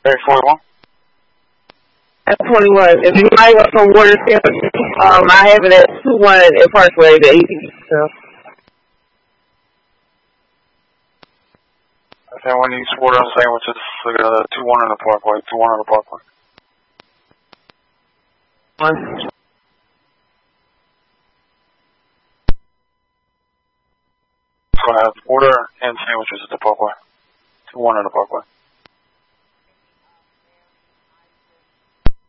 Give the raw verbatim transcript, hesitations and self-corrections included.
Area forty-one. At twenty-one. If you might want some water sandwiches, um, I have it at two one in Parkway, the eighty. So. If anyone needs water and sandwiches, look at uh, two one on the Parkway. two one on the Parkway. One. So I have water and sandwiches at the Parkway. two one on the Parkway.